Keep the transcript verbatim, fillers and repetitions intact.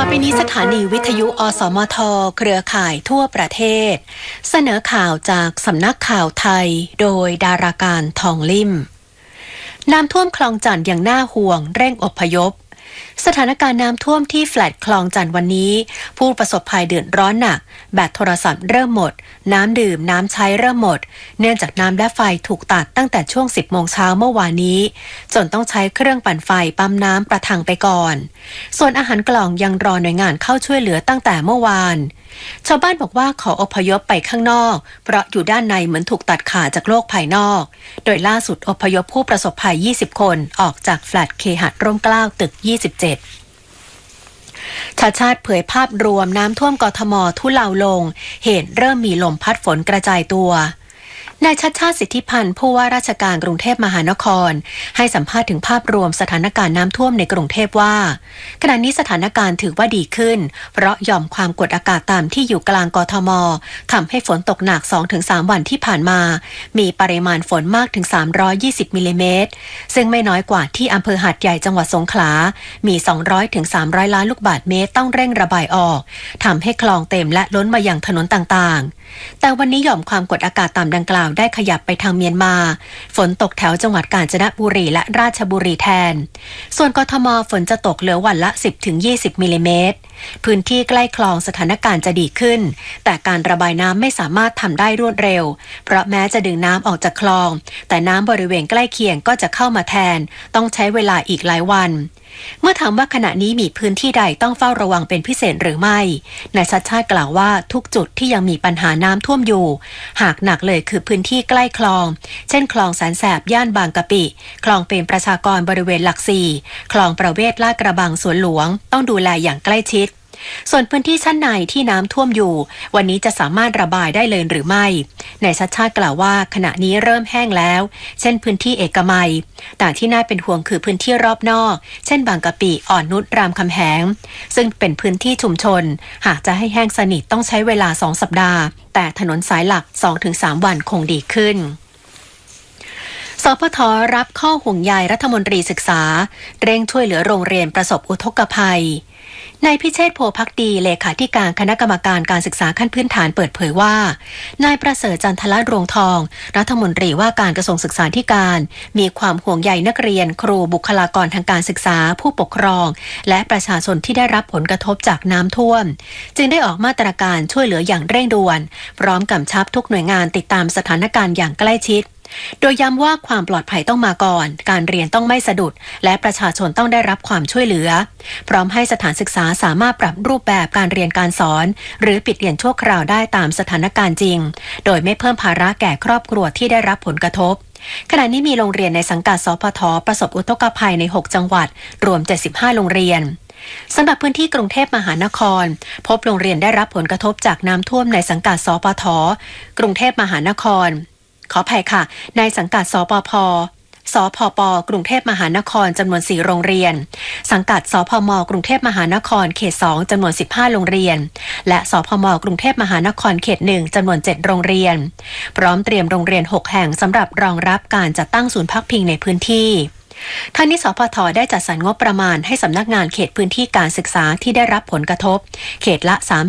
ไปนี้สถานีวิทยุอสมทเครือข่ายทั่วประเทศเสนอข่าวจากสำนักข่าวไทยโดยดาราการทองลิ่มน้ำท่วมคลองจันทน์อย่างน่าห่วงเร่งอพยพสถานการณ์น้ำท่วมที่แฟลตคลองจันทน์วันนี้ผู้ประสบภัยเดือดร้อนหนักแบตโทรศัพท์เริ่มหมดน้ำดื่มน้ำใช้เริ่มหมดเนื่องจากน้ำและไฟถูกตัดตั้งแต่ช่วงสิบโมงเช้าเมื่อวานนี้จนต้องใช้เครื่องปั่นไฟปั๊มน้ำประทังไปก่อนส่วนอาหารกล่องยังรอหน่วยงานเข้าช่วยเหลือตั้งแต่เมื่อวานชาวบ้านบอกว่าขออพยพไปข้างนอกเพราะอยู่ด้านในเหมือนถูกตัดขาดจากโลกภายนอกโดยล่าสุดอพยพผู้ประสบภัยยี่สิบคนออกจากแฟลตเคหะร่มเกล้าตึกยี่สิบเจ็ดชาติชาติเผยภาพรวมน้ำท่วมกทมทุเลาลงเหตุเริ่มมีลมพัดฝนกระจายตัวนายชัชชาติสิทธิพันธ์ผู้ว่าราชการกรุงเทพมหานครให้สัมภาษณ์ถึงภาพรวมสถานการณ์น้ำท่วมในกรุงเทพว่าขณะนี้สถานการณ์ถือว่าดีขึ้นเพราะหย่อมความกดอากาศต่ำที่อยู่กลางกทมทำให้ฝนตกหนัก สองถึงสาม วันที่ผ่านมามีปริมาณฝนมากถึงสามร้อยยี่สิบมิลลิเมตรซึ่งไม่น้อยกว่าที่อำเภอหาดใหญ่จังหวัดสงขลามีสองร้อยถึงสามร้อยล้านลูกบาศก์เมตรต้องเร่งระบายออกทำให้คลองเต็มและล้นมายังถนนต่างๆแต่วันนี้หย่อมความกดอากาศต่ำดังกล่าวได้ขยับไปทางเมียนมาฝนตกแถวจังหวัดกาญจนบุรีและราชบุรีแทนส่วนกทมฝนจะตกเหลือวันละ สิบถึงยี่สิบ มิลลิเมตรพื้นที่ใกล้คลองสถานการณ์จะดีขึ้นแต่การระบายน้ำไม่สามารถทำได้รวดเร็วเพราะแม้จะดึงน้ำออกจากคลองแต่น้ำบริเวณใกล้เคียงก็จะเข้ามาแทนต้องใช้เวลาอีกหลายวันเมื่อถามว่าขณะนี้มีพื้นที่ใดต้องเฝ้าระวังเป็นพิเศษหรือไม่นายชัชชาติกล่าวว่าทุกจุดที่ยังมีปัญหาน้ำท่วมอยู่หากหนักเลยคือพื้นที่ใกล้คลองเช่นคลองแสนแสบย่านบางกะปิคลองเปรมประชากรบริเวณหลักสี่คลองประเวศลาดกระบังสวนหลวงต้องดูแลอย่างใกล้ชิดส่วนพื้นที่ชั้นในที่น้ำท่วมอยู่วันนี้จะสามารถระบายได้เลยหรือไม่นายชัชชาติกล่าวว่าขณะนี้เริ่มแห้งแล้วเช่นพื้นที่เอกมัยแต่ที่น่าเป็นห่วงคือพื้นที่รอบนอกเช่นบางกะปิอ่อนนุชรามคำแหงซึ่งเป็นพื้นที่ชุมชนหากจะให้แห้งสนิทต้องใช้เวลาสองสัปดาห์แต่ถนนสายหลัก สองถึงสาม วันคงดีขึ้นสพท.รับข้อห่วงใยรัฐมนตรีศึกษาเร่งช่วยเหลือโรงเรียนประสบอุทกภัยนายพิเชษฐ์โพภักดีเลขาธิการคณะกรรมการการศึกษาขั้นพื้นฐานเปิดเผยว่านายประเสริฐจันทละรวงทองรัฐมนตรีว่าการกระทรวงศึกษาธิการมีความห่วงใยนักเรียนครูบุคลากรทางการศึกษาผู้ปกครองและประชาชนที่ได้รับผลกระทบจากน้ำท่วมจึงได้ออกมาตรการช่วยเหลืออย่างเร่งด่วนพร้อมกำชับทุกหน่วยงานติดตามสถานการณ์อย่างใกล้ชิดโดยย้ำว่าความปลอดภัยต้องมาก่อนการเรียนต้องไม่สะดุดและประชาชนต้องได้รับความช่วยเหลือพร้อมให้สถานศึกษาสามารถปรับรูปแบบการเรียนการสอนหรือปิดเรียนชั่วคราวได้ตามสถานการณ์จริงโดยไม่เพิ่มภาระแก่ครอบครัวที่ได้รับผลกระทบขณะนี้มีโรงเรียนในสังกัดสพท.ประสบอุทกภัยในหกจังหวัดรวมเจ็ดสิบห้าโรงเรียนสำหรับพื้นที่กรุงเทพมหานครพบโรงเรียนได้รับผลกระทบจากน้ำท่วมในสังกัดสพท.กรุงเทพมหานครขออภัยค่ะในสังกัดสปภ.สพป.กรุงเทพมหานครจำนวนสี่โรงเรียนสังกัดสพม.กรุงเทพมหานครเขตสองจำนวนสิบห้าโรงเรียนและสพม.กรุงเทพมหานครเขตหนึ่งจำนวนเจ็ดโรงเรียนพร้อมเตรียมโรงเรียนหกแห่งสำหรับรองรับการจัดตั้งศูนย์พักพิงในพื้นที่ทางนี้สพท.ได้จัดสรรงบประมาณให้สำนักงานเขตพื้นที่การศึกษาที่ได้รับผลกระทบเขตละ